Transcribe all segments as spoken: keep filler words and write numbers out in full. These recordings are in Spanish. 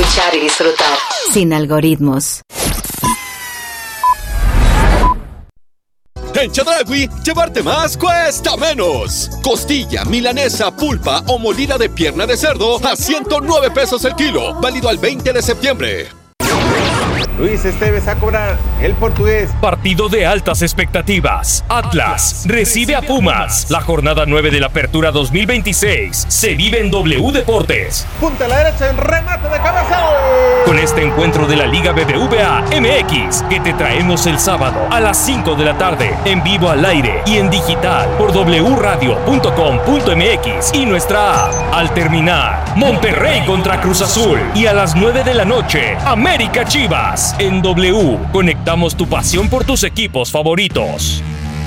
escuchar y disfrutar. Sin algoritmos. En Chedraui, llevarte más cuesta menos. Costilla, milanesa, pulpa o molida de pierna de cerdo a ciento nueve pesos el kilo. Válido al veinte de septiembre. Luis Esteves a cobrar el Portugués. Partido de altas expectativas. Atlas recibe a Pumas. La jornada nueve de la Apertura dos mil veintiséis se vive en W Deportes. Punta a la derecha en remate de cabeza. Con este encuentro de la Liga B B V A M X que te traemos el sábado a las cinco de la tarde en vivo al aire y en digital por w radio punto com punto m x y nuestra app. Al terminar, Monterrey contra Cruz Azul y a las nueve de la noche, América Chivas. En W, conectamos tu pasión por tus equipos favoritos.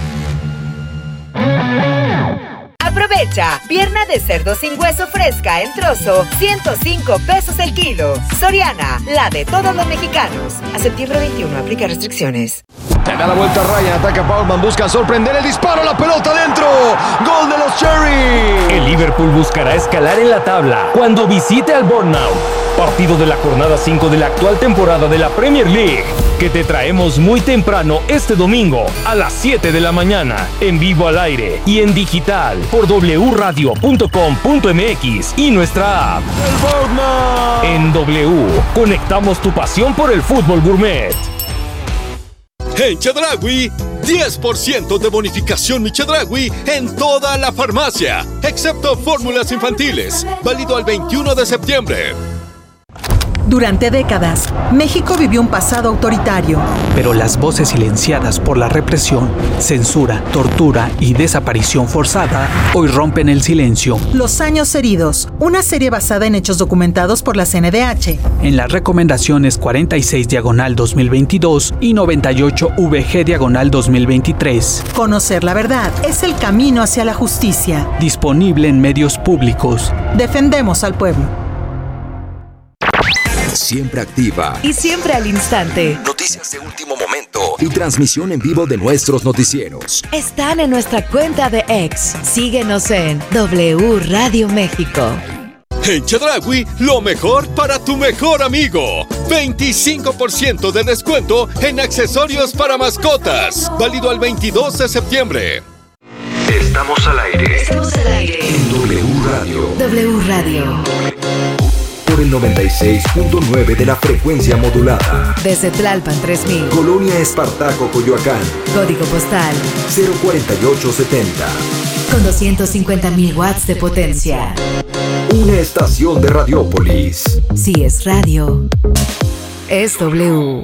Aprovecha, pierna de cerdo sin hueso fresca en trozo, ciento cinco pesos el kilo. Soriana, la de todos los mexicanos. A septiembre veintiuno, aplica restricciones. Se da la vuelta a Ryan, ataca Paulman, busca sorprender el disparo, la pelota dentro. Gol de los Cherry. El Liverpool buscará escalar en la tabla cuando visite al Bournemouth. Partido de la jornada cinco de la actual temporada de la Premier League, que te traemos muy temprano este domingo a las siete de la mañana, en vivo al aire y en digital por w radio punto com punto m x y nuestra app. En W, conectamos tu pasión por el fútbol gourmet. En Chedraui, diez por ciento de bonificación Mi Chedraui en toda la farmacia, excepto fórmulas infantiles, válido al veintiuno de septiembre. Durante décadas, México vivió un pasado autoritario. Pero las voces silenciadas por la represión, censura, tortura y desaparición forzada hoy rompen el silencio. Los años heridos, una serie basada en hechos documentados por la C N D H. En las recomendaciones cuarenta y seis diagonal dos mil veintidós y noventa y ocho V G diagonal dos mil veintitrés. Conocer la verdad es el camino hacia la justicia. Disponible en medios públicos. Defendemos al pueblo. Siempre activa y siempre al instante. Noticias de último momento y transmisión en vivo de nuestros noticieros. Están en nuestra cuenta de X. Síguenos en W Radio México. En Chedraui, lo mejor para tu mejor amigo. veinticinco por ciento de descuento en accesorios para mascotas. Válido al veintidós de septiembre. Estamos al aire. Estamos al aire. En W Radio. W Radio. Por el noventa y seis punto nueve de la frecuencia modulada. Desde Tlalpan tres mil. Colonia Espartaco, Coyoacán. Código postal cero cuarenta y ocho setenta. Con doscientos cincuenta mil watts de potencia. Una estación de Radiópolis. Si es radio, es W.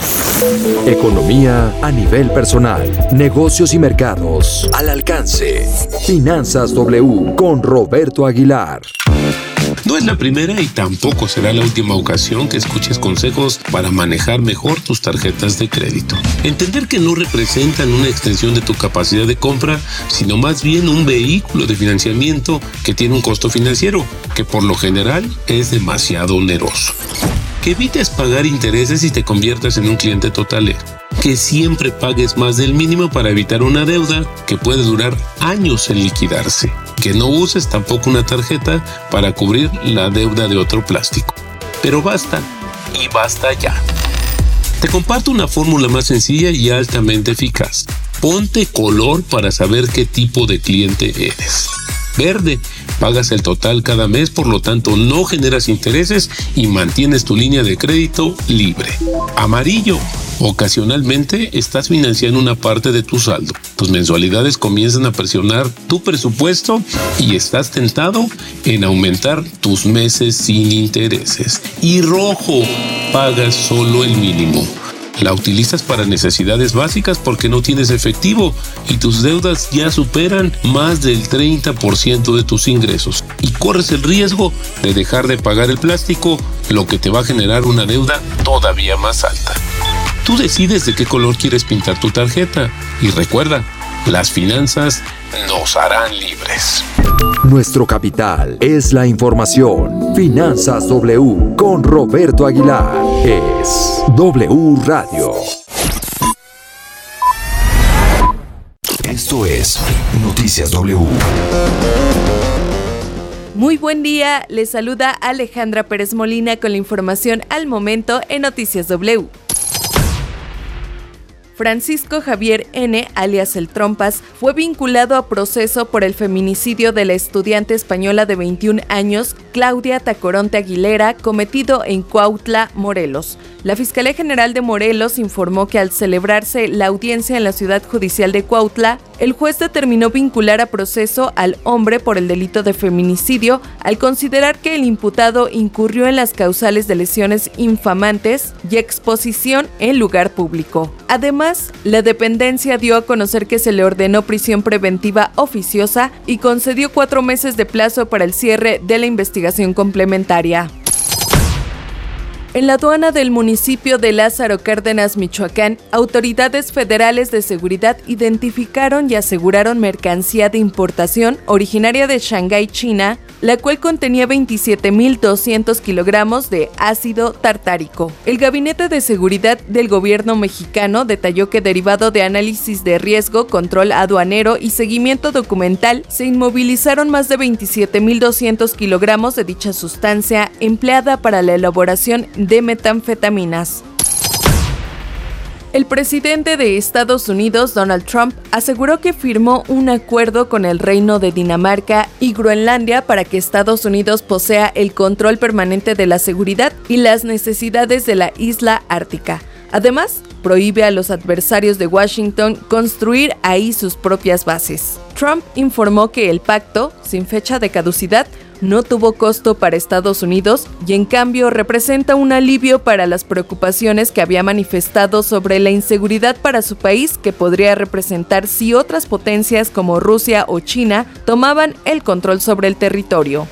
Economía a nivel personal, negocios y mercados al alcance. Finanzas W con Roberto Aguilar. No es la primera y tampoco será la última ocasión que escuches consejos para manejar mejor tus tarjetas de crédito. Entender que no representan una extensión de tu capacidad de compra, sino más bien un vehículo de financiamiento que tiene un costo financiero, que por lo general es demasiado oneroso. Que evites pagar intereses y te conviertas en un cliente totalero. Que siempre pagues más del mínimo para evitar una deuda que puede durar años en liquidarse. Que no uses tampoco una tarjeta para cubrir la deuda de otro plástico. Pero basta, y basta ya. Te comparto una fórmula más sencilla y altamente eficaz. Ponte color para saber qué tipo de cliente eres. Verde, pagas el total cada mes, por lo tanto no generas intereses y mantienes tu línea de crédito libre. Amarillo, ocasionalmente estás financiando una parte de tu saldo. Tus mensualidades comienzan a presionar tu presupuesto y estás tentado en aumentar tus meses sin intereses. Y rojo, pagas solo el mínimo. La utilizas para necesidades básicas porque no tienes efectivo y tus deudas ya superan más del treinta por ciento de tus ingresos y corres el riesgo de dejar de pagar el plástico, lo que te va a generar una deuda todavía más alta. Tú decides de qué color quieres pintar tu tarjeta y recuerda, las finanzas nos harán libres. Nuestro capital es la información. Finanzas W con Roberto Aguilar. Es W Radio. Esto es Noticias W. Muy buen día, les saluda Alejandra Pérez Molina con la información al momento en Noticias W. Francisco Javier N., alias El Trompas, fue vinculado a proceso por el feminicidio de la estudiante española de veintiún años, Claudia Tacoronte Aguilera, cometido en Cuautla, Morelos. La Fiscalía General de Morelos informó que al celebrarse la audiencia en la Ciudad Judicial de Cuautla, el juez determinó vincular a proceso al hombre por el delito de feminicidio al considerar que el imputado incurrió en las causales de lesiones infamantes y exposición en lugar público. Además, la dependencia dio a conocer que se le ordenó prisión preventiva oficiosa y concedió cuatro meses de plazo para el cierre de la investigación complementaria. En la aduana del municipio de Lázaro Cárdenas, Michoacán, autoridades federales de seguridad identificaron y aseguraron mercancía de importación originaria de Shanghái, China, la cual contenía veintisiete mil doscientos kilogramos de ácido tartárico. El Gabinete de Seguridad del Gobierno mexicano detalló que derivado de análisis de riesgo, control aduanero y seguimiento documental, se inmovilizaron más de veintisiete mil doscientos kilogramos de dicha sustancia empleada para la elaboración de metanfetaminas. El presidente de Estados Unidos, Donald Trump, aseguró que firmó un acuerdo con el Reino de Dinamarca y Groenlandia para que Estados Unidos posea el control permanente de la seguridad y las necesidades de la isla ártica. Además, prohíbe a los adversarios de Washington construir ahí sus propias bases. Trump informó que el pacto, sin fecha de caducidad, no tuvo costo para Estados Unidos y en cambio representa un alivio para las preocupaciones que había manifestado sobre la inseguridad para su país que podría representar si otras potencias como Rusia o China tomaban el control sobre el territorio.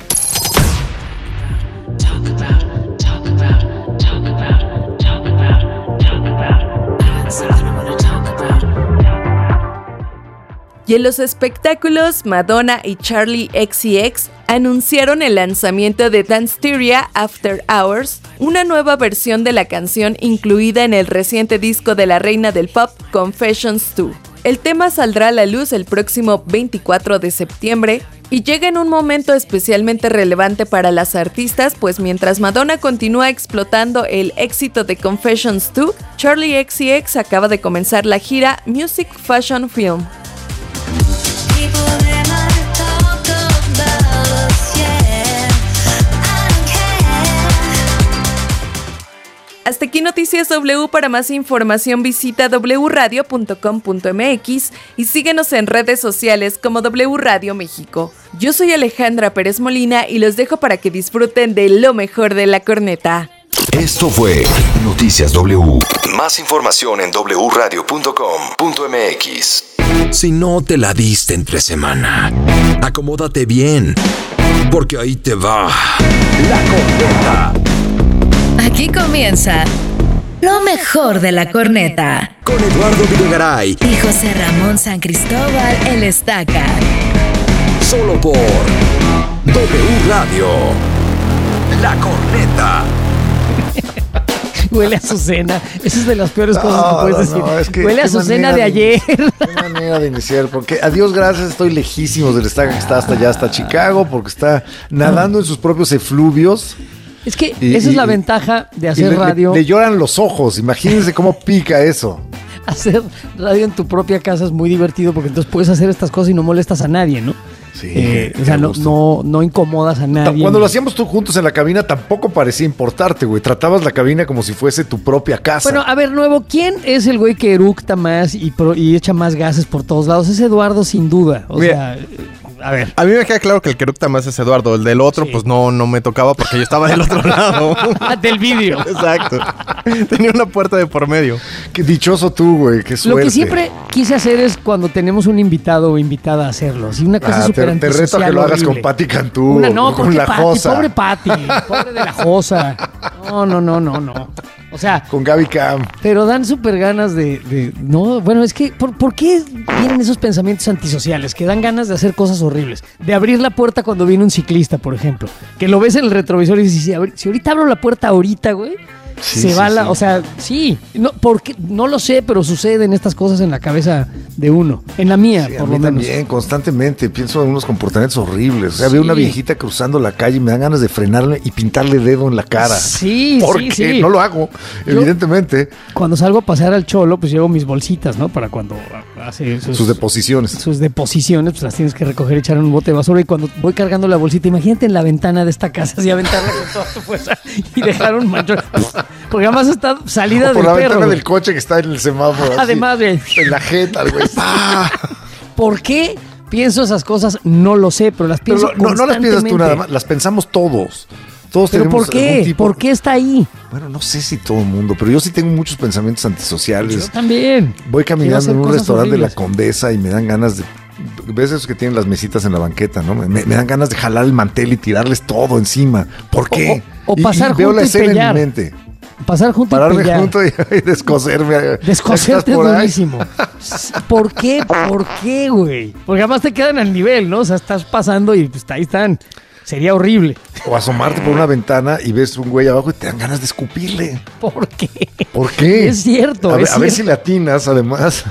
Y en los espectáculos, Madonna y Charli X C X anunciaron el lanzamiento de Danceteria After Hours, una nueva versión de la canción incluida en el reciente disco de la reina del pop, Confessions dos. El tema saldrá a la luz el próximo veinticuatro de septiembre y llega en un momento especialmente relevante para las artistas, pues mientras Madonna continúa explotando el éxito de Confessions dos, Charli X C X acaba de comenzar la gira Music Fashion Film. Hasta aquí Noticias W. Para más información visita doble u radio punto com punto m x y síguenos en redes sociales como W Radio México. Yo soy Alejandra Pérez Molina y los dejo para que disfruten de lo mejor de la corneta. Esto fue Noticias W. Más información en doble u radio punto com punto m x. Si no te la diste entre semana, acomódate bien, porque ahí te va la corneta. Aquí comienza lo mejor de la corneta. Con Eduardo Videgaray y José Ramón San Cristóbal, el Estaca. Solo por W Radio. La corneta. Huele a Azucena. Esa es de las peores cosas no, que puedes no, decir. No, es que huele a Azucena de, de ayer. Qué manera de iniciar. Porque a Dios gracias estoy lejísimos del Estaca, que está hasta allá, hasta Chicago, porque está nadando en sus propios efluvios. Es que y, esa y, es la ventaja de hacer le, radio. Le, le lloran los ojos. Imagínense cómo pica eso. Hacer radio en tu propia casa es muy divertido porque entonces puedes hacer estas cosas y no molestas a nadie, ¿no? Sí. Eh, o sea, no, no, no incomodas a nadie. Cuando lo hacíamos tú juntos en la cabina tampoco parecía importarte, güey. Tratabas la cabina como si fuese tu propia casa. Bueno, a ver, nuevo, ¿quién es el güey que eructa más y, pro, y echa más gases por todos lados? Es Eduardo, sin duda. O Mira, sea, a ver. A mí me queda claro que el que eructa más es Eduardo. El del otro, sí. pues no, no me tocaba porque yo estaba del otro lado. Del vidrio. Exacto. Tenía una puerta de por medio. Qué dichoso tú, güey. Qué suerte. Lo que siempre quise hacer es cuando tenemos un invitado o invitada a hacerlo. Así una cosa ah, súper te, te reto a que lo hagas horrible. Con Pati Cantú. Una, no, con la Pati, Josa. Pobre Pati. Pobre de la Josa. No, no, no, no, no. O sea, con Gaby Cam. Pero dan súper ganas de, de... No, bueno, es que ¿por, ¿por qué vienen esos pensamientos antisociales? Que dan ganas de hacer cosas horribles. De abrir la puerta cuando viene un ciclista, por ejemplo. Que lo ves en el retrovisor y dices, si, si ahorita abro la puerta ahorita, güey, Sí, se sí, va la, sí. o sea, sí, no, porque, no lo sé, pero suceden estas cosas en la cabeza de uno, en la mía, Sí, por a lo mí menos. también, constantemente pienso en unos comportamientos horribles. O sea, Sí. veo una viejita cruzando la calle y me dan ganas de frenarle y pintarle dedo en la cara. Sí, porque sí, sí. no lo hago, Yo- evidentemente. Cuando salgo a pasear al cholo, pues llevo mis bolsitas, ¿no? Para cuando hace sus, Sus deposiciones. sus deposiciones, pues las tienes que recoger y echar en un bote de basura. Y cuando voy cargando la bolsita, imagínate en la ventana de esta casa, así aventarla con toda tu fuerza y dejar un manchón. Porque además está salida O por del la perro. ventana güey. del coche que está en el semáforo. así, Además, güey. en la jeta, güey. ¡Pah! ¿Por qué pienso esas cosas? No lo sé, pero las Pero pienso no, no las piensas tú constantemente. nada más, las pensamos todos. Todos ¿Pero tenemos por qué? algún tipo- ¿Por qué está ahí? Bueno, no sé si todo el mundo, pero yo sí tengo muchos pensamientos antisociales. Yo también. Voy Quiero caminando hacer en un cosas restaurante de la horribles. Condesa y me dan ganas de... ¿Ves esos que tienen las mesitas en la banqueta, no? Me, me dan ganas de jalar el mantel y tirarles todo encima. ¿Por qué? O- o Y- pasar y veo junto la y escena pellar. en mi mente. Pasar junto y Pararme pellar. junto y, y descoserme. Descoserte ¿Estás por ahí? durísimo. ¿Por qué? ¿Por qué, güey? Porque además te quedan al nivel, ¿no? O sea, estás pasando y pues ahí están. Sería horrible. O asomarte por una ventana y ves un güey abajo y te dan ganas de escupirle. ¿Por qué? ¿Por qué? Es cierto, A, ver, es a ver cierto. si le atinas, además.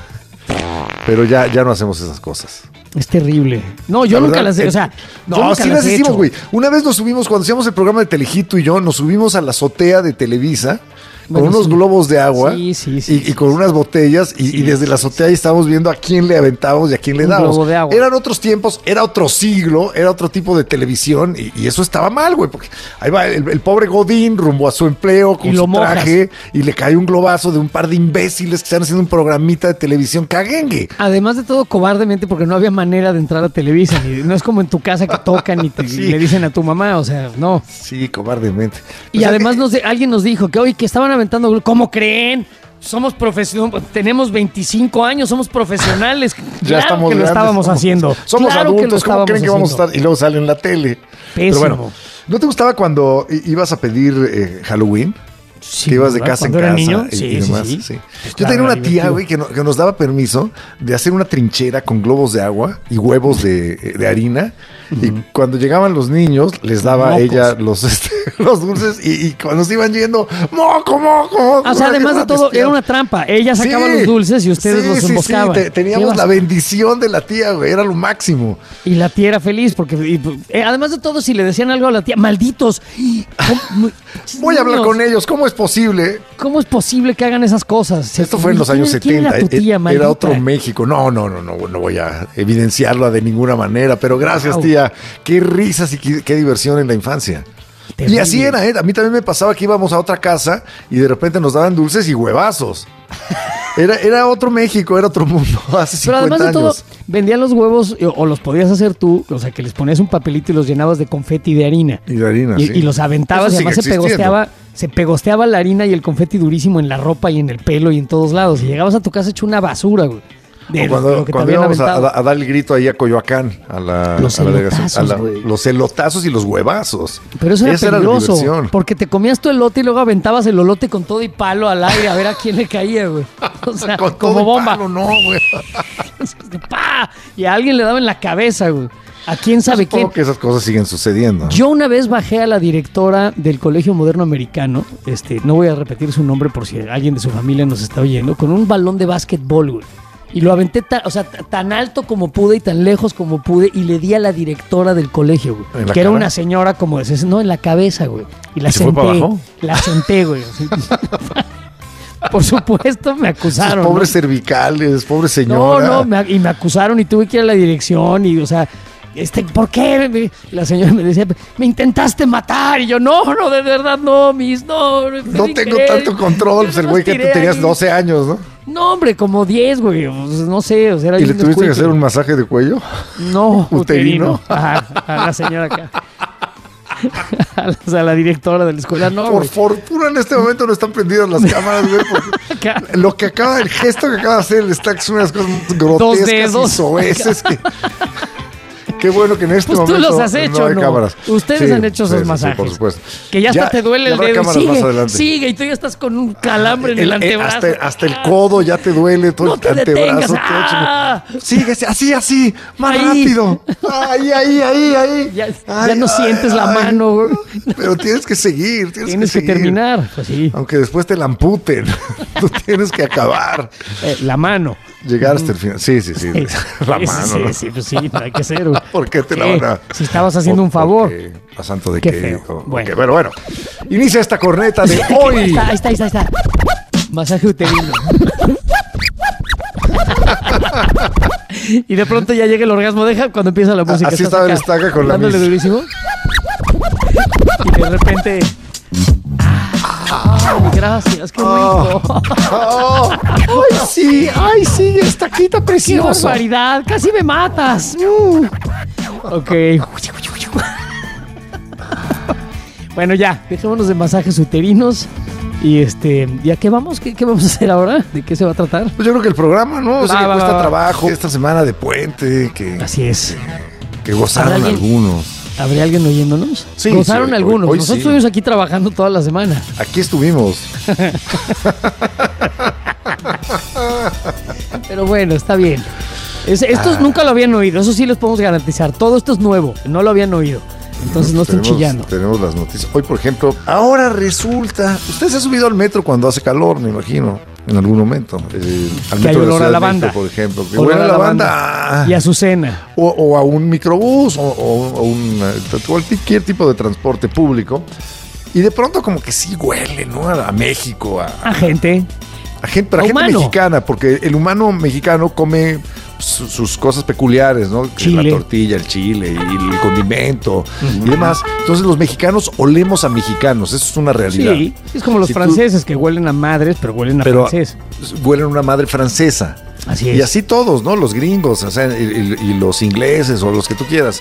Pero ya, ya no hacemos esas cosas. Es terrible. No, yo La nunca verdad, las he, eh, o sea, yo No, nunca sí las las he hicimos, hecho. güey. Una vez nos subimos, cuando hacíamos el programa de Telehito y yo, nos subimos a la azotea de Televisa con Bueno, unos sí. globos de agua Sí, sí, sí, y, y con unas botellas y, y desde la azotea ahí estábamos viendo a quién le aventábamos y a quién le Un dábamos. globo de agua. Eran otros tiempos, era otro siglo, era otro tipo de televisión y, y eso estaba mal, güey, porque ahí va el, el pobre Godín rumbo a su empleo con Y lo su mojas. traje y le cae un globazo de un par de imbéciles que están haciendo un programita de televisión caguengue. Además de todo, cobardemente, porque no había manera de entrar a Televisa. Ni, no es como en tu casa que tocan y, te, Sí. y le dicen a tu mamá, o sea, no. Sí, cobardemente. Y O sea, además nos de- alguien nos dijo que hoy que estaban aventando, ¿cómo creen? Somos profesionales, tenemos veinticinco años, somos profesionales. Ya Claro estamos que lo grandes, estábamos somos- haciendo. Somos Claro que lo adultos, ¿cómo estábamos creen que vamos a haciendo. estar? Y luego sale en la tele. Pero Pésimo. bueno, ¿no te gustaba cuando i- ibas a pedir eh, Halloween? Sí, que ibas de ¿verdad? casa en Cuando era casa niño, y, sí, y sí, demás. sí. sí. Pues Yo claro, tenía una era tía, divertido. güey, que, no- que nos daba permiso de hacer una trinchera con globos de agua y huevos de, de harina. Y cuando llegaban los niños, les daba a Mocos. ella los, este, los dulces. Y, y cuando se iban yendo, moco, moco, moco. O sea, además de Era todo, bestial. era una trampa. Ella sacaba Sí, los dulces y ustedes sí, los sí, emboscaban. sí, te- teníamos Ibas- la bendición de la tía, güey, era lo máximo. Y la tía era feliz porque, y, eh, además de todo, si le decían algo a la tía, malditos. ¿Cómo- Voy a hablar niños, con ellos, ¿cómo es posible? ¿Cómo es posible que hagan esas cosas? Esto fue en los años ¿Quién- quién setenta, Era, tu e- tía, era maldita? otro México. No, no, no, no, no voy a evidenciarlo de ninguna manera, pero gracias, Wow. tía. Qué risas y qué, qué diversión en la infancia. Terrible. Y así era, ¿eh? A mí también me pasaba que íbamos a otra casa y de repente nos daban dulces y huevazos. Era, era otro México, era otro mundo hace Pero además cincuenta de todo, años. vendían los huevos eh, o los podías hacer tú, o sea, que les ponías un papelito y los llenabas de confeti de harina. Y de harina, Y, sí. y los aventabas Eso y además sigue se existiendo. pegosteaba, se pegosteaba la harina y el confeti durísimo en la ropa y en el pelo y en todos lados. Y llegabas a tu casa hecho una basura, güey. De O cuando, lo que te cuando habían íbamos a, aventado. a- a dar el grito ahí a Coyoacán, a la, Los a la delegación, elotazos, a la- güey. los elotazos y los huevazos. Pero eso era Esa la peligroso, diversión. porque te comías tu elote y luego aventabas el elote con todo y palo al aire a ver a quién le caía, güey. O sea, Con como todo y bomba. palo, no, güey. ¡Pah! Y a alguien le daba en la cabeza, güey. ¿A quién sabe qué? Supongo que esas cosas siguen sucediendo. Yo una vez bajé a la directora del Colegio Moderno Americano, este, no voy a repetir su nombre por si alguien de su familia nos está oyendo, con un balón de básquetbol, güey. Y lo aventé ta- o sea, t- tan alto como pude y tan lejos como pude y le di a la directora del colegio, güey. ¿En la Que era cara? una señora como de sesenta, no, en la cabeza, güey. Y la ¿Y se fue senté. para abajo? La senté, güey. así. Por supuesto me acusaron. Esos pobres ¿no? cervicales, pobre No, señora. no, me- y me acusaron y tuve que ir a la dirección y, o sea, este, ¿por qué? Me- La señora me decía, me intentaste matar. Y yo, no, no, de verdad, no, mis, no. No sin tengo querer. tanto control. Yo Pues el los güey que tú tiré tenías ahí. doce años, ¿no? No, hombre, como diez, güey. o sea, no sé, o sea, era ¿Y yo le un tuviste que descuido. hacer un masaje de cuello? No, uterino? uterino. Ajá, a la señora acá. A la, o sea, a la directora de la escuela, no, Por güey. fortuna en este momento no están prendidas las cámaras, güey. porque Lo que acaba, el gesto que acaba de hacer el Stack es una de las cosas más Dos grotescas y dedos. soeces que, Qué bueno que en este Pues momento tú los has hecho, no hay ¿no? cámaras. Ustedes Sí, han hecho esos sí, sí, masajes. Sí, por supuesto. Que ya hasta te duele ya el habrá dedo. cámaras más Sigue, adelante. sigue, y tú ya estás con un calambre en el, El- el- antebrazo. hasta, hasta el codo ya te duele, todo No el te antebrazo. detengas. todo ¡Ah! hecho- Sigue así, así, más Ahí. rápido. Ahí, ahí, ahí, ahí. Ya, Ay, ya no ay, sientes la ay. mano, güey. Pero tienes que seguir, tienes, Tienes que, que seguir. terminar. Pues sí. Aunque después te la amputen. Tú tienes que acabar. Eh, la mano. Llegar hasta el final. Sí, sí, sí. Sí, La sí, mano. sí, ¿no? sí, pues sí, hay que ser. güey. ¿Por qué te la ¿Qué? van a...? Si estabas haciendo un favor. Porque, ¿a santo de Qué qué? feo. O- Bueno. ok, Pero bueno, inicia esta corneta de hoy. Ahí está, ahí está, ahí está, ahí está. Masaje uterino. Y de pronto ya llega el orgasmo. Deja cuando empieza la música. Así Estás estaba el acá, estaca con la dándole mis. durísimo. Y de repente... ¡Ay, gracias! ¡Qué rico! Oh, ¡Ay, sí! ¡Ay, sí! ¡Estaquita ¡Qué preciosa! barbaridad! ¡Casi me matas! Mm. Ok. Bueno, ya. Dejémonos de masajes uterinos. Y este... ¿Ya qué vamos? ¿Qué, qué vamos a hacer ahora? ¿De qué se va a tratar? Pues yo creo que el programa, ¿no? O sea, Va, que va, cuesta va, va. trabajo. Esta semana de puente, que, Así es. que gozaron ¿Habrá alguien? algunos. ¿Habría alguien oyéndonos? Sí, Gozaron sí, hoy- algunos. hoy Nosotros sí. estuvimos aquí trabajando toda la semana. Aquí estuvimos. Pero bueno, está bien. Es- estos Ah. nunca lo habían oído. Eso sí les podemos garantizar. Todo esto es nuevo. No lo habían oído. Entonces no estén tenemos, chillando. Tenemos las noticias. Hoy, por ejemplo, ahora resulta... Usted se ha subido al metro cuando hace calor, me imagino. En algún momento. Eh, al Que hay metro de la olor a Ciudad de lavanda. México, por ejemplo. Que Olor huele a a lavanda. lavanda. Y a Azucena. O, o a un microbús o, o- o un, eh, cualquier tipo de transporte público. Y de pronto como que sí huele, ¿no? A, a México, a, A gente. a gente, pero a A gente humano. mexicana, porque el humano mexicano come su- sus cosas peculiares, ¿no? Que Chile. La tortilla, el chile y el condimento y demás. Entonces los mexicanos olemos a mexicanos, eso es una realidad. Sí. Es como los Si tú- franceses que huelen a madres, pero huelen a Pero francés. huelen a una madre francesa. Así es. Y así todos, ¿no? Los gringos, o sea, y, y- y los ingleses o los que tú quieras.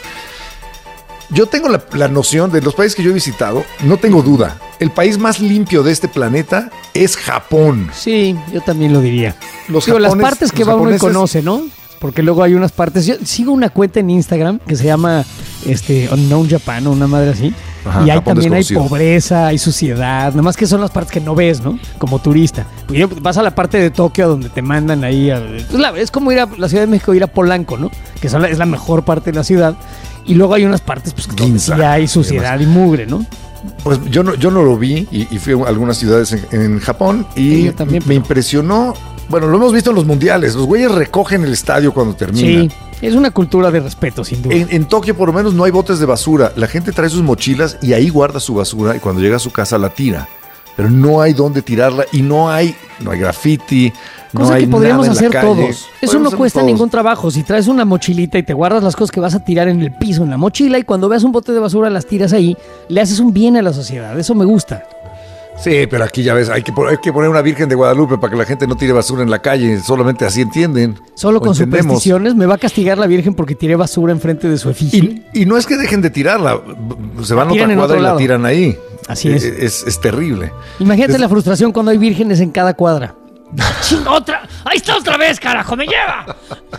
Yo tengo la, la noción de los países que yo he visitado, no tengo duda. El país más limpio de este planeta es Japón. Sí, yo también lo diría. Los Digo, las japones- partes que los va uno y japoneses- conoce, ¿no? Porque luego hay unas partes. Yo sigo una cuenta en Instagram que se llama este, Unknown Japan o una madre así. Ajá, y ahí Japón también hay desconocido. pobreza, hay suciedad. Nada más que son las partes que no ves, ¿no? Como turista. Porque yo- vas a la parte de Tokio donde te mandan ahí. A, es, la- es como ir a la Ciudad de México, ir a Polanco, ¿no? Que son la- es la mejor parte de la ciudad. Y luego hay unas partes pues, donde sí Ginza, hay suciedad y mugre, ¿no? Pues yo no, yo no lo vi y, y fui a algunas ciudades en, en Japón y Sí, yo también, me pero- impresionó. Bueno, lo hemos visto en los mundiales. Los güeyes recogen el estadio cuando termina. Sí, es una cultura de respeto, sin duda. En, en Tokio por lo menos no hay botes de basura. La gente trae sus mochilas y ahí guarda su basura y cuando llega a su casa la tira. Pero no hay dónde tirarla y no hay, no hay graffiti, no Cosa hay que podríamos nada en la hacer calle. todos. Eso Podemos no hacerlo cuesta todos. ningún trabajo. Si traes una mochilita y te guardas las cosas que vas a tirar en el piso, en la mochila, y cuando veas un bote de basura las tiras ahí, le haces un bien a la sociedad. Eso me gusta. Sí, pero aquí ya ves, hay que, pon- hay que poner una Virgen de Guadalupe para que la gente no tire basura en la calle. Solamente así entienden. Solo O con entendemos. supersticiones me va a castigar la Virgen porque tiré basura enfrente de su efigie. Y, y no es que dejen de tirarla. Se van a tiran otra en cuadra otro y la lado. tiran ahí. Así Eh, es. Es, es terrible. Imagínate Es- la frustración cuando hay vírgenes en cada cuadra. ¡Ching, otra! ¡Ahí está otra vez, carajo! ¡Me lleva!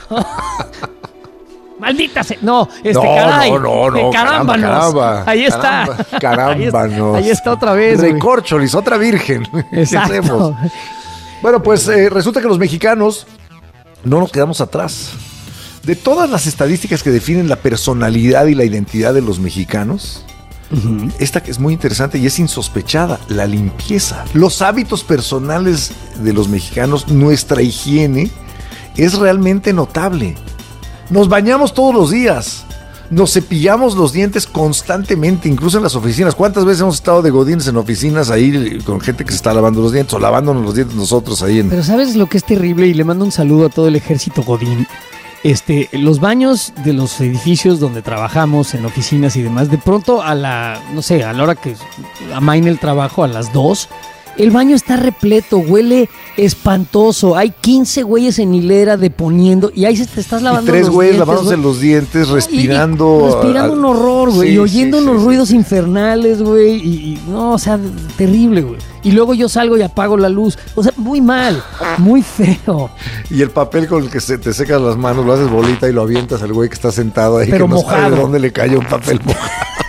¡Maldita sea! No, este, No, caray. no, no, no, eh, caramba, carámbanos. caramba, Ahí está. caramba, carámbanos. Ahí está, ahí está otra vez, güey. Recorcholis, otra virgen. ¿Qué Exacto. hacemos? Bueno, pues eh, resulta que los mexicanos no nos quedamos atrás. De todas las estadísticas que definen la personalidad y la identidad de los mexicanos, esta que es muy interesante y es insospechada, la limpieza. Los hábitos personales de los mexicanos, nuestra higiene, es realmente notable. Nos bañamos todos los días. Nos cepillamos los dientes constantemente, incluso en las oficinas. ¿Cuántas veces hemos estado de godines en oficinas ahí con gente que se está lavando los dientes o lavándonos los dientes nosotros ahí en... Pero ¿sabes lo que es terrible? Y le mando un saludo a todo el ejército Godín. Este, los baños de los edificios donde trabajamos, en oficinas y demás, de pronto a la, no sé, a la hora que amaine el trabajo, a las dos, El baño está repleto, huele espantoso. Hay quince güeyes en hilera deponiendo y ahí se te estás lavando y tres los güeyes dientes. lavándose güey. los dientes, respirando. Y, y respirando al... un horror, güey. Sí, y oyendo sí, unos sí, ruidos infernales, güey. Y, y no, o sea, terrible, güey. Y luego yo salgo y apago la luz. O sea, muy mal, muy feo. Y el papel con el que se te secas las manos, lo haces bolita y lo avientas al güey que está sentado ahí. Pero que no mojado. sabe de dónde le cayó un papel mojado.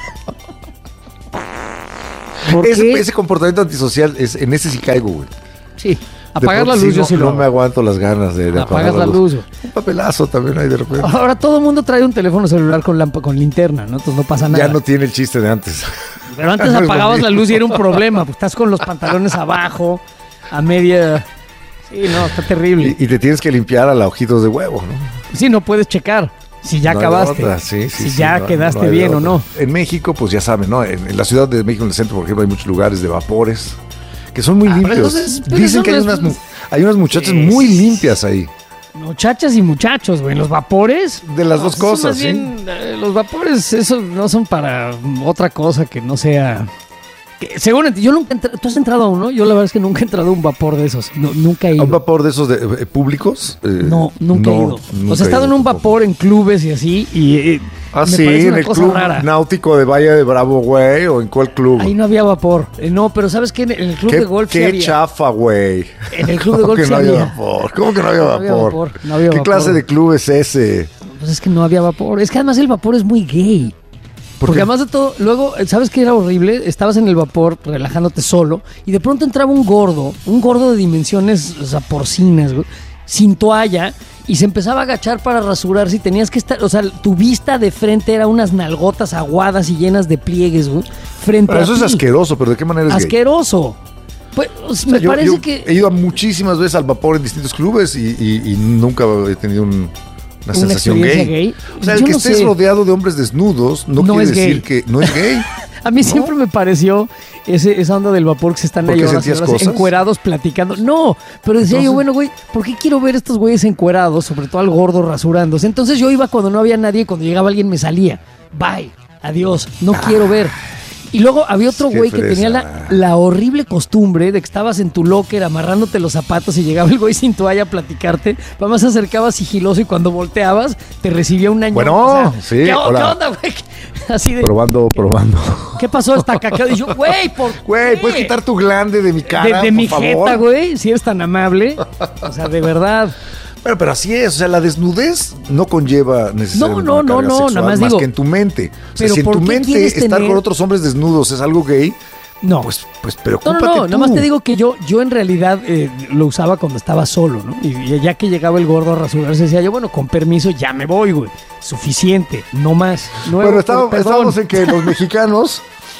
¿Por ese, qué? ese comportamiento antisocial, es, en ese sí caigo, güey. Sí, apagar De la pronto, luz sí, yo no, sí lo No hago. me aguanto las ganas de, de apagar Apagas la la luz. luz. güey. Un papelazo también hay de repente. Ahora todo el mundo trae un teléfono celular con, lamp- con linterna, ¿no? Entonces no pasa nada. Ya no tiene el chiste de antes. Pero antes No es lo apagabas la mismo. luz y era un problema. Pues estás con los pantalones abajo, a media... Sí, no, está terrible. Y, y te tienes que limpiar a la ojitos de huevo, ¿no? Sí, no puedes checar si ya No hay acabaste. otra, sí, sí, si sí, ya no, quedaste no hay de bien o otra. no. En México, pues ya saben, ¿no? En, en la Ciudad de México, en el centro, por ejemplo, hay muchos lugares de vapores que son muy Ah, pero limpios. entonces, pero Dicen eso que no hay es- unas, mu- hay unas muchachas Sí, muy sí, limpias ahí. Muchachas y muchachos, güey. Los vapores. De las no, dos sí, cosas, más sí. bien, eh, los vapores, eso no son para otra cosa que no sea. Que, seguramente, yo nunca he entrado. ¿Tú has entrado a uno? Yo la verdad es que nunca he entrado a un vapor de esos. No, nunca he ¿A ido. un vapor de esos de, eh, públicos? Eh, No, nunca he ido. nunca O sea, he estado ido en un tampoco. vapor en clubes y así. Y eh, Ah, me sí, parece en una el cosa club rara. náutico de Valle de Bravo, güey, o en cuál club. Ahí no había vapor. Eh, no, pero ¿sabes qué? En el club qué de golf sí qué había. chafa, güey. En el club de ¿Cómo golf que sí no había había. vapor? ¿Cómo que no había No vapor? había vapor, no había ¿Qué vapor. clase de club es ese? Pues es que no había vapor. Es que además el vapor es muy gay. Porque además de todo, luego, ¿sabes qué era horrible? Estabas en el vapor relajándote solo y de pronto entraba un gordo, un gordo de dimensiones, o sea, porcinas, güey, sin toalla y se empezaba a agachar para rasurarse y tenías que estar, o sea, tu vista de frente era unas nalgotas aguadas y llenas de pliegues, güey, frente Pero a eso es ti. asqueroso, pero ¿de qué manera es gay? Asqueroso. Pues, O sea, me yo- parece yo que... he ido a muchísimas veces al vapor en distintos clubes y, y- y nunca he tenido un- una ¿Una sensación gay. experiencia gay? O sea, el Yo que no estés sé. rodeado de hombres desnudos no, No quiere es decir gay. que no es gay. A mí siempre me pareció ese, esa onda del vapor que se están ¿Por ahí qué ahora sentías señoras cosas? encuerados platicando. No, pero decía yo, Entonces- bueno, güey, ¿por qué quiero ver estos güeyes encuerados? Sobre todo al gordo rasurándose. Entonces yo iba cuando no había nadie y cuando llegaba alguien me salía. Bye, adiós, no quiero ver. Y luego había otro Qué güey que fresa. tenía la, la horrible costumbre de que estabas en tu locker amarrándote los zapatos y llegaba el güey sin toalla a platicarte. Además se acercaba sigiloso y cuando volteabas te recibía un año. Bueno, sí, ¿qué, hola. ¿qué onda, güey? Así de, Probando, probando. ¿qué pasó? Está cacado. Y yo, güey, ¿por Güey, qué? ¿puedes quitar tu glande de mi cara, De, de por mi favor? jeta, güey, si eres tan amable. O sea, de verdad. Bueno, pero así es, o sea, la desnudez no conlleva necesariamente No, no, una no, carga no, sexual, nada más más digo, que en tu mente. O sea, pero si en ¿por tu qué mente quieres estar tener- con otros hombres desnudos es algo gay, No. pues, pues No, preocúpate no, no, tú. nada más te digo que yo, yo en realidad eh, lo usaba cuando estaba solo, ¿no? Y, y ya que llegaba el gordo a rasurarse, decía yo, bueno, con permiso, ya me voy, güey. Suficiente, no más. Nuevo, Bueno, estábamos, perdón. estábamos en que los mexicanos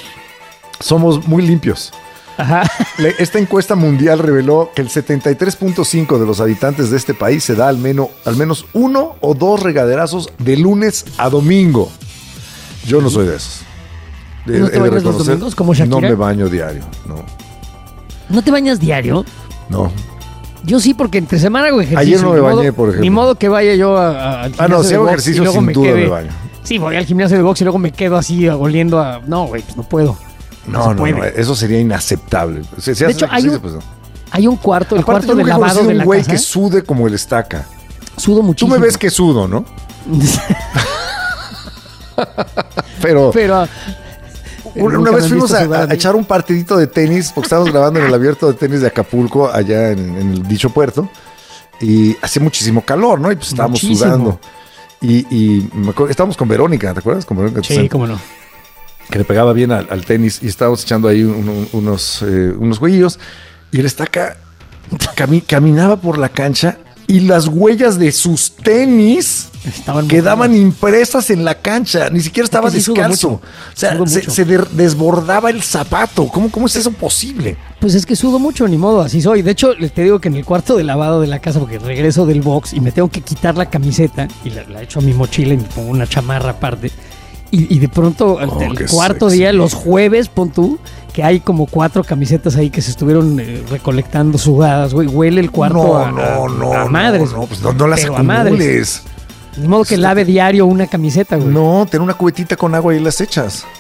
somos muy limpios. Ajá. Le- Esta encuesta mundial reveló que el setenta y tres punto cinco de los habitantes de este país se da al menos, al menos uno o dos regaderazos de lunes a domingo. Yo no soy de esos. He- ¿No te he de bañas los reconocer, domingos como Shakira? No me baño diario, no. ¿No te bañas diario? No. Yo sí, porque entre semana hago ejercicio. Ayer no me ni modo- bañé, por ejemplo. Ni modo que vaya yo a, a- al Ah, no, gimnasio si de hago box ejercicio, y luego sin me duda quede- me baño. Sí, voy al gimnasio de box y luego me quedo así oliendo a... No, güey, pues no puedo. No, se no, puede. no, eso sería inaceptable. Si, si De haces hecho, hay ejercicio, un, pues no. hay un cuarto, el Aparte, cuarto yo de nunca he lavado conocido de un la güey casa. que sude como el estaca. Sudo Tú muchísimo. me ves que sudo, ¿no? Pero, Pero... ah, una, nunca una me vez han fuimos visto a, sudar a a mí. echar un partidito de tenis, porque estábamos grabando en el abierto de tenis de Acapulco, allá en, en el dicho puerto, y hacía muchísimo calor, ¿no? Y pues estábamos Muchísimo. sudando. Y, y me acuerdo- estábamos con Verónica, ¿te acuerdas? Con Verónica Sí, Toussaint, cómo no. que le pegaba bien al, al tenis, y estábamos echando ahí un- un- unos, eh, unos jueguillos, y el estaca cami- caminaba por la cancha y las huellas de sus tenis Estaban quedaban mojadas. impresas en la cancha, ni siquiera estaba Es que sí sudo descalzo. mucho, O sea, sudo se, mucho. se de- desbordaba el zapato. ¿Cómo, ¿Cómo es eso posible? Pues es que sudo mucho, ni modo, así soy. De hecho, les te digo que en el cuarto de lavado de la casa, porque regreso del box y me tengo que quitar la camiseta y la, la echo a mi mochila y me pongo una chamarra aparte. Y, y de pronto, el, Oh, el qué cuarto sexy. día, los jueves, pon tú, que hay como cuatro camisetas ahí que se estuvieron eh, recolectando sudadas, güey. Huele el cuarto no, a, no, a- no, a madres. No, no, pues no, no las pero a madres. acumules. Ni modo que lave diario una camiseta, güey. No, ten una cubetita con agua y las echas.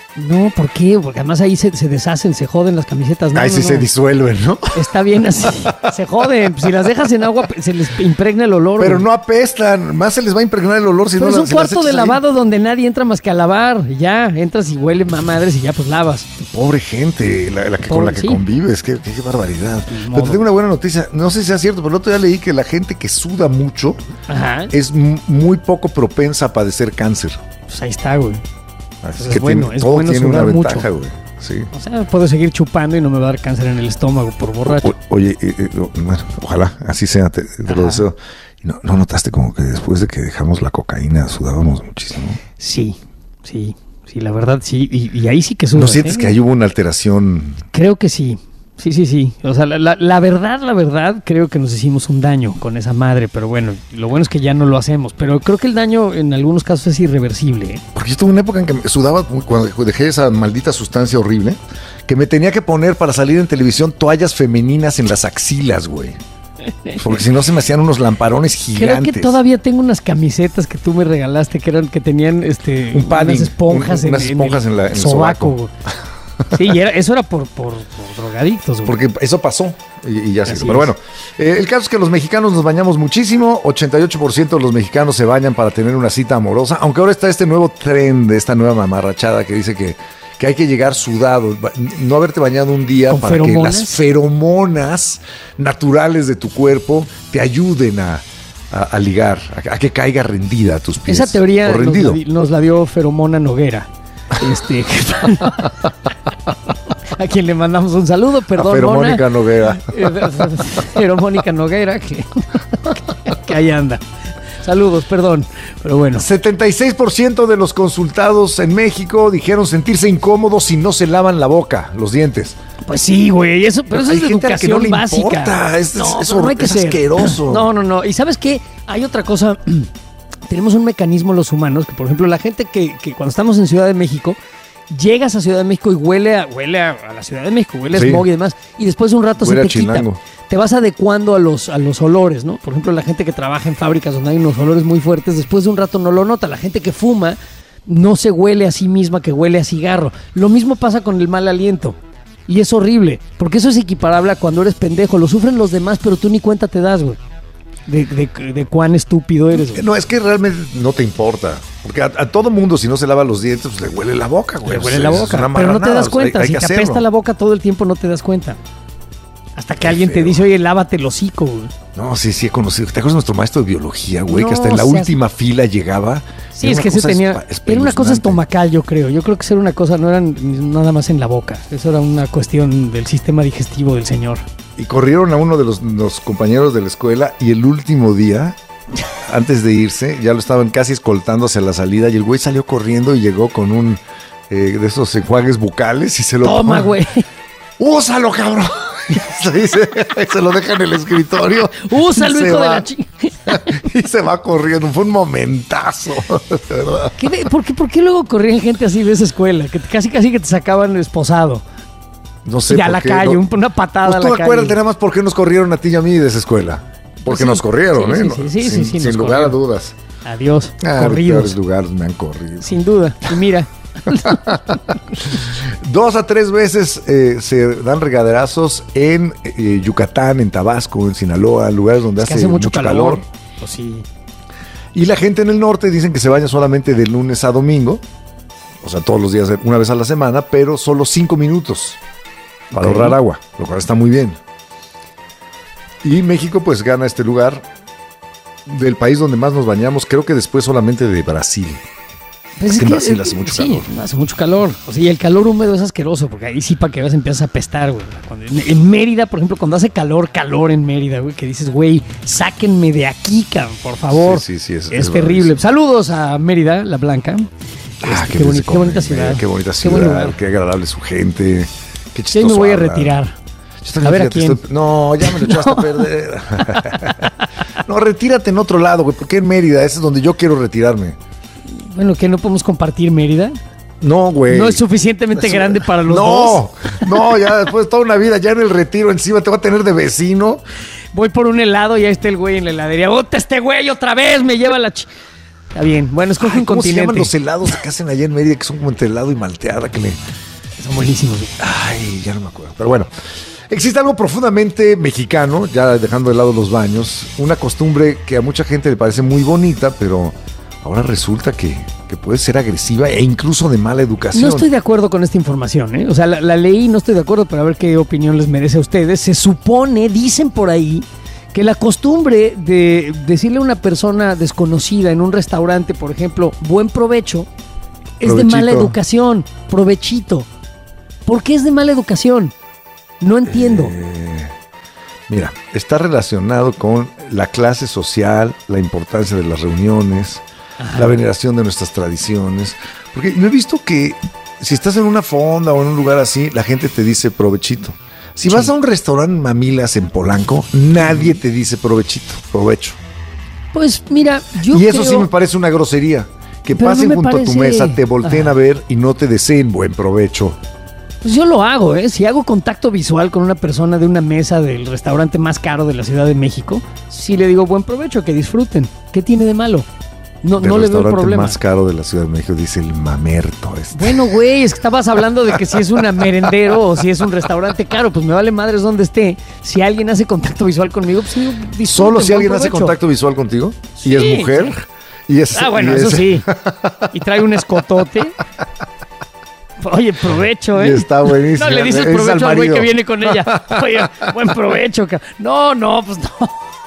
No, ¿por qué? Porque además ahí se, se deshacen, se joden las camisetas. No, ahí no, sí no. se disuelven, ¿no? Está bien así. Se joden. Si las dejas en agua, se les impregna el olor. Pero güey. no apestan. Más se les va a impregnar el olor si Pero no es las- un si las cuarto de echas ahí. lavado donde nadie entra más que a lavar. Ya, entras y huele a madres y ya pues lavas. Pobre gente, la, la que, con Pobre, la que sí. convives. Qué, qué barbaridad. Pero modo. te tengo una buena noticia. No sé si sea cierto, pero el otro día leí que la gente que suda mucho Ajá. es m- muy poco propensa a padecer cáncer. Pues ahí está, güey. Así Pues que es bueno, tiene- es todo bueno tiene una sudar mucho. ventaja, güey. Sí. O sea, puedo seguir chupando y no me va a dar cáncer en el estómago por borracho. O- oye, eh, eh, no, bueno, ojalá así sea, te, te lo deseo. Y no, ¿no notaste como que después de que dejamos la cocaína sudábamos muchísimo? Sí, sí, sí, la verdad sí. Y, y ahí sí que sudas. ¿No sientes ¿eh? que ahí hubo una alteración? Creo que sí. Sí, sí, sí. O sea, la, la, la verdad, la verdad, creo que nos hicimos un daño con esa madre, pero bueno, lo bueno es que ya no lo hacemos. Pero creo que el daño en algunos casos es irreversible. ¿eh? Porque yo tuve una época en que me sudaba cuando dejé esa maldita sustancia horrible, que me tenía que poner para salir en televisión toallas femeninas en las axilas, güey. Porque si no se me hacían unos lamparones gigantes. Creo que todavía tengo unas camisetas que tú me regalaste que eran que tenían este Un padding, unas esponjas, un- unas en, esponjas en en la- el en el sobaco. sobaco. güey. Sí, y era, eso era por, por, por drogadictos. güey. Porque eso pasó y, y ya se Así hizo. Pero es. bueno, eh, el caso es que los mexicanos nos bañamos muchísimo. ochenta y ocho por ciento de los mexicanos se bañan para tener una cita amorosa. Aunque ahora está este nuevo tren de esta nueva mamarrachada que dice que, que hay que llegar sudado. ba- No haberte bañado un día ¿Con para feromonas? que las feromonas naturales de tu cuerpo te ayuden a, a- a ligar, a, a que caiga rendida a tus pies. Esa teoría O nos rendido. la, di- nos la dio Feromona Noguera. Este, a quien le mandamos un saludo, perdón. A Feromónica Mona. Noguera. Feromónica Noguera, que, que ahí anda. Saludos, perdón, pero bueno. setenta y seis por ciento de los consultados en México dijeron sentirse incómodos si no se lavan la boca, los dientes. Pues sí, güey, eso, pero eso Hay es de gente a la que educación no le básica. importa, es- no, es pero no hay hor- que es ser. asqueroso. No, no, no. Y ¿sabes qué? Hay otra cosa. Tenemos un mecanismo los humanos que, por ejemplo, la gente que, que cuando estamos en Ciudad de México, llegas a Ciudad de México y huele a, huele a, a la Ciudad de México, huele a Sí. smog y demás, y después de un rato Huele se a te quita. chilango. Te vas adecuando a los, a los olores, ¿no? Por ejemplo, la gente que trabaja en fábricas donde hay unos olores muy fuertes, después de un rato no lo nota. La gente que fuma no se huele a sí misma que huele a cigarro. Lo mismo pasa con el mal aliento. Y es horrible, porque eso es equiparable a cuando eres pendejo. Lo sufren los demás, pero tú ni cuenta te das, güey. De, de, de cuán estúpido eres, güey. No, es que realmente no te importa. Porque a, a todo mundo, si no se lava los dientes, pues le huele la boca, güey. Le huele Pues, la es boca, una pero no te marranada, das o sea, hay- cuenta. hay Si que te hacerlo. apesta la boca todo el tiempo, no te das cuenta. Hasta que alguien te dice, oye, lávate el hocico, güey. No, sí, sí he conocido. ¿Te acuerdas de nuestro maestro de biología, güey? No, que hasta en la seas- última fila llegaba. Sí, Era es una que se cosa tenía. espa- Era una cosa espeluznante. estomacal, yo creo. Yo creo que eso era una cosa, no era nada más en la boca. Eso era una cuestión del sistema digestivo del señor. Y corrieron a uno de los, los compañeros de la escuela y el último día, antes de irse, ya lo estaban casi escoltando hacia la salida y el güey salió corriendo y llegó con un eh, de esos enjuagues bucales y se lo Toma, güey. ¡Úsalo, cabrón! Se, dice, se lo deja en el escritorio. Úsalo, y se hijo de va. la chi- Y se va corriendo. Fue un momentazo, de verdad. ¿Qué de- ¿Por qué, por qué luego corrían gente así de esa escuela? Que te- casi casi que te sacaban esposado. No sé Y a por la qué, calle, no- un- una patada Pues a tú la calle. acuérdate nada más por qué nos corrieron a ti y a mí de esa escuela. Porque Sí, nos corrieron, sí, ¿eh? sí, No- sí, sí, sin sí, sí, sin nos lugar a corrieron. dudas. Adiós. Ah, los corridos. peores lugares me han corrido. Sin duda. Y mira. Dos a tres veces eh, se dan regaderazos en eh, Yucatán, en Tabasco, en Sinaloa, lugares donde Es que hace, mucho, calor. Pues sí. Y la gente en el norte dicen que se baña solamente de lunes a domingo, o sea, todos los días, una vez a la semana, pero solo cinco minutos para Ok. ahorrar agua, lo cual está muy bien. Y México pues gana este lugar del país donde más nos bañamos, creo que después solamente de Brasil. Pues Es que en Brasil eh, hace mucho sí, calor. hace mucho calor. O sea, y el calor húmedo es asqueroso, porque ahí sí para que veas empiezas a apestar, güey. Cuando- en, en Mérida, por ejemplo, cuando hace calor, calor en Mérida, güey, que dices, güey, sáquenme de aquí, cabrón, por favor. Sí, sí, sí, es- es, es terrible. Saludos a Mérida, la Blanca. Ah, Este, qué, qué, bien boni- se qué come, bonita eh, ciudad. Qué bonita Qué buen ciudad, lugar. qué agradable su gente. Qué Sí, me chistoso voy a habla. retirar. Yo también, A ver a fíjate, quién. estoy- No, ya me lo echaste a perder. No, retírate en otro lado, güey. ¿Por qué en Mérida? Ese es donde yo quiero retirarme. Bueno, que no podemos compartir Mérida. No, güey. No es suficientemente Eso- grande para los no, dos. No, ya después de toda una vida, ya en el retiro encima te va a tener de vecino. Voy por un helado y ahí está el güey en la heladería. ¡Bota este güey otra vez! Me lleva la ch... Está bien. Bueno, escoge un ¿Cómo continente. se llaman los helados que hacen allá en Mérida, que son como entre helado y malteada? Que le... Son buenísimos. Ay, ya no me acuerdo. Pero bueno, existe algo profundamente mexicano, ya dejando de lado los baños, una costumbre que a mucha gente le parece muy bonita, pero ahora resulta que, que puede ser agresiva e incluso de mala educación. No estoy de acuerdo con esta información, ¿eh? O sea, la, la leí, no estoy de acuerdo, pero a ver qué opinión les merece a ustedes. Se supone, dicen por ahí, que la costumbre de decirle a una persona desconocida en un restaurante, por ejemplo, buen provecho, es Provechito. de mala educación. Provechito. ¿Por qué es de mala educación? No entiendo. Eh, mira, está relacionado con la clase social, la importancia de las reuniones, Ajá. la veneración de nuestras tradiciones. Porque yo he visto que si estás en una fonda o en un lugar así, la gente te dice provechito. Si sí. vas a un restaurante Mamilas en Polanco, nadie te dice provechito, provecho. Pues mira, yo Y eso creo... sí me parece una grosería. Que Pero pasen no junto parece... a tu mesa, te volteen Ajá. a ver y no te deseen buen provecho. Pues yo lo hago, ¿eh? Si hago contacto visual con una persona de una mesa del restaurante más caro de la Ciudad de México, sí le digo buen provecho, que disfruten. ¿Qué tiene de malo? No, no le veo el problema. El más caro de la Ciudad de México, dice el Mamerto. Este. Bueno, güey, es que estabas hablando de que si es un merendero o si es un restaurante caro, pues me vale madres donde esté. Si alguien hace contacto visual conmigo, pues sí, disfruten. ¿Solo si alguien provecho. hace contacto visual contigo? Sí, ¿Y es mujer? Sí. Y es, ah, bueno, y eso es... sí. Y trae un escotote. Oye, provecho, ¿eh? Y está buenísimo. No le dices es provecho al güey marido. que viene con ella. Oye, buen provecho. No, no, pues no.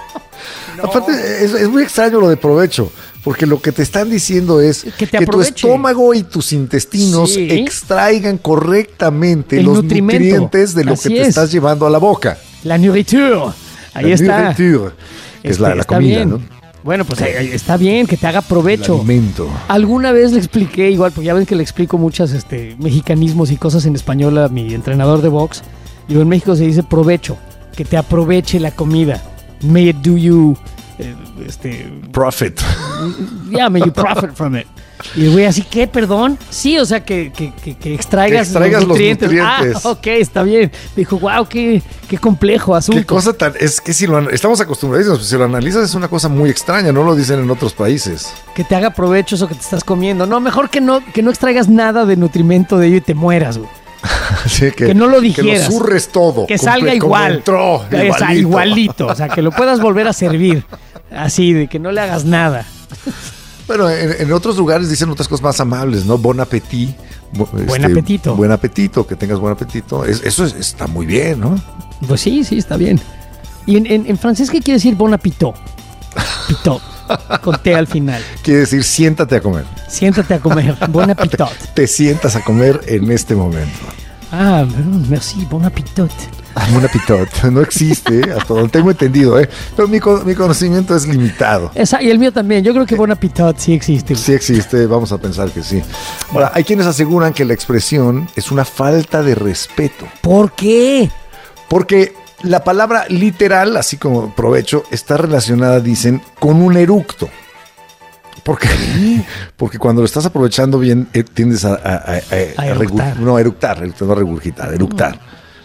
no. Aparte, es, es muy extraño lo de provecho. Porque lo que te están diciendo es que, te que tu estómago y tus intestinos sí. extraigan correctamente el los nutrimento. nutrientes de lo Así que te es. estás llevando a la boca. La nourriture. Ahí la está. Nourriture, que es este, la, la comida, bien. ¿no? Bueno, pues ahí, está bien que te haga provecho. El alimento. Alguna vez le expliqué, igual, porque ya ven que le explico muchas este, mexicanismos y cosas en español a mi entrenador de box. Digo, en México se dice provecho, que te aproveche la comida. May it do you... Eh, este, profit. Yeah, may you profit from it. Y el güey así, ¿qué? ¿Perdón? Sí, o sea, que, que, que, que extraigas, que extraigas los, nutrientes. los nutrientes. Ah, ok, está bien. Dijo, wow, qué, qué complejo asunto. Qué cosa tan... Es que si lo estamos acostumbrados, si lo analizas es una cosa muy extraña, no lo dicen en otros países. Que te haga provecho eso que te estás comiendo. No, mejor que no, que no extraigas nada de nutrimento de ello y te mueras, güey. Sí, que, que no lo digieras. Que lo zurres todo. Que salga igual. Entró, igualito. Esa, igualito. O sea, que lo puedas volver a servir. Así, de que no le hagas nada. Bueno, en, en otros lugares dicen otras cosas más amables, ¿no? Bon appetit. Buen este, apetito. Buen apetito, que tengas buen apetito. Es, eso es, está muy bien, ¿no? Pues sí, sí, está bien. ¿Y en, en, en francés qué quiere decir bon appetit? Pitot. Con T al final. Quiere decir siéntate a comer. Siéntate a comer. Bon appetit. Te, te sientas a comer en este momento. Ah, merci, bon appetit. Bon appetit. No existe, hasta donde tengo entendido, ¿eh? Pero mi, mi conocimiento es limitado. Esa, y el mío también. Yo creo que bon appetit sí existe. Sí existe, vamos a pensar que sí. Ahora, hay quienes aseguran que la expresión es una falta de respeto. ¿Por qué? Porque la palabra literal, así como provecho, está relacionada, dicen, con un eructo. ¿Por qué? Porque cuando lo estás aprovechando bien, eh, tiendes a, a, a, a, a eructar. No, a eructar, no a regurgitar, eructar.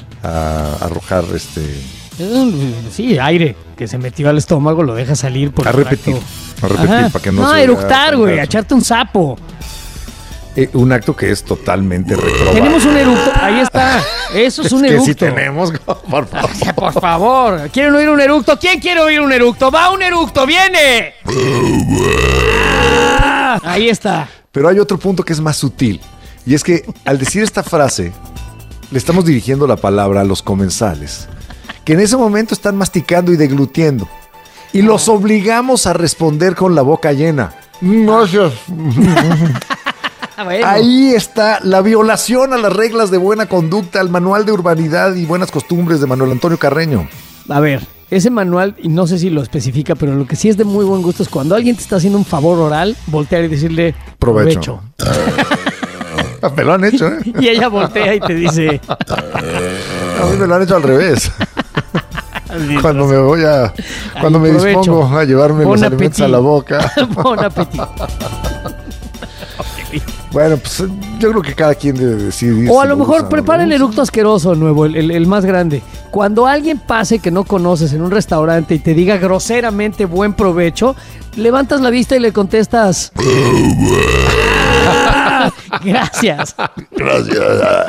A, a arrojar este... Sí, aire que se metió al estómago, lo deja salir por A el repetir, acto. a repetir Ajá. para que no, no se... No, eructar, güey, a echarte un sapo. Eh, un acto que es totalmente reprobado. Tenemos un eructo, ahí está. Eso es, es un que eructo. sí tenemos, por favor. Por favor. ¿Quieren oír un eructo? ¿Quién quiere oír un eructo? ¡Va un eructo! ¡Viene! Ah, ahí está. Pero hay otro punto que es más sutil. Y es que al decir esta frase, le estamos dirigiendo la palabra a los comensales, que en ese momento están masticando y deglutiendo. Y los obligamos a responder con la boca llena. Gracias. Bueno. Ahí está la violación a las reglas de buena conducta, al manual de urbanidad y buenas costumbres de Manuel Antonio Carreño. A ver, ese manual, y no sé si lo especifica, pero lo que sí es de muy buen gusto es cuando alguien te está haciendo un favor oral, voltear y decirle provecho. provecho. Me lo han hecho, ¿eh? Y ella voltea y te dice... A mí me lo han hecho al revés. Cuando me voy a... Cuando Ay, me provecho. dispongo a llevarme bon los appetit. alimentos a la boca. Bon appetit. Bueno, Bueno, pues yo creo que cada quien debe decidir. O a si lo le mejor gusta, prepara ¿no? el eructo asqueroso nuevo, el, el- el más grande. Cuando alguien pase que no conoces en un restaurante y te diga groseramente buen provecho, levantas la vista y le contestas... Gracias. Gracias.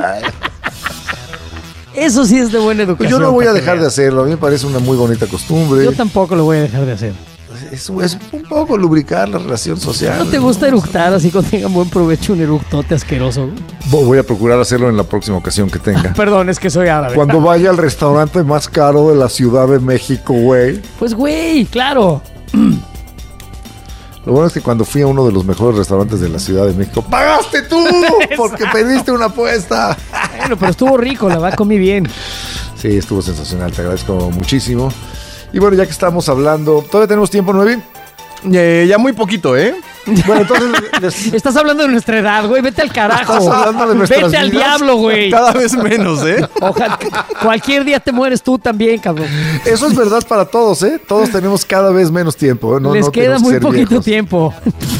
Eso sí es de buena Pues educación. yo no voy a para que dejar de veas. hacerlo. A mí me parece una muy bonita costumbre. Yo tampoco lo voy a dejar de hacer. Es, es un poco lubricar la relación social. ¿No te gusta eructar así cuando tengan buen provecho un eructote asqueroso? Vo- Voy a procurar hacerlo en la próxima ocasión que tenga. Perdón, es que soy árabe. Cuando vaya al restaurante más caro de la Ciudad de México, güey. Pues güey, claro. Lo bueno es que cuando fui a uno de los mejores restaurantes de la Ciudad de México, ¡pagaste tú! Porque pediste una apuesta. Bueno, pero estuvo rico, la verdad comí bien. Sí, estuvo sensacional, te agradezco muchísimo. Y bueno, ya que estamos hablando, ¿todavía tenemos tiempo, Nuevi? Eh, ya muy poquito, ¿eh? Bueno, entonces... les- Estás hablando de nuestra edad, güey. Vete al carajo. Estás hablando de nuestras Vete al vidas. diablo, güey. Cada vez menos, ¿eh? Ojalá. Cualquier día te mueres tú también, cabrón. Eso es verdad para todos, ¿eh? Todos tenemos cada vez menos tiempo. ¿eh? No, Les no queda tenemos que muy ser poquito viejos. tiempo.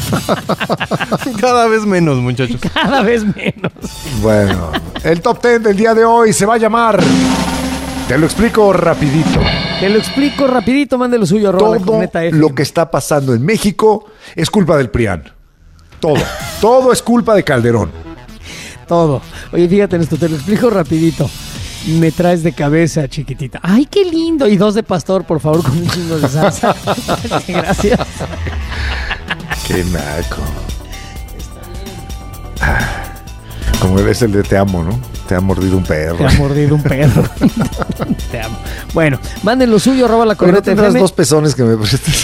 Cada vez menos, muchachos. Cada vez menos. Bueno, el top ten del día de hoy se va a llamar... Te lo explico rapidito. Te lo explico rapidito, mande lo suyo, arroba la Todo corneta F. lo que está pasando en México es culpa del PRIAN. Todo. Todo es culpa de Calderón. Todo. Oye, fíjate en esto, te lo explico rapidito. Me traes de cabeza, chiquitita. ¡Ay, qué lindo! Y dos de pastor, por favor, con un chingo de salsa. Gracias. Qué naco. Ah, como es el de te amo, ¿no? Te ha mordido un perro. Te ha mordido un perro. Te amo. Bueno, manden lo suyo, arroba la Pero no corneta tendrás F M. dos pezones que me prestes.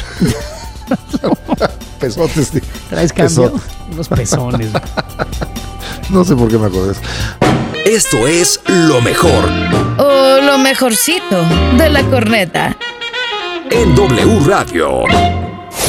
Pesotes. tío. ¿Traes cambio? Pesote. Unos pezones. No sé por qué me acordé. Esto es lo mejor O lo mejorcito de la corneta. en W Radio.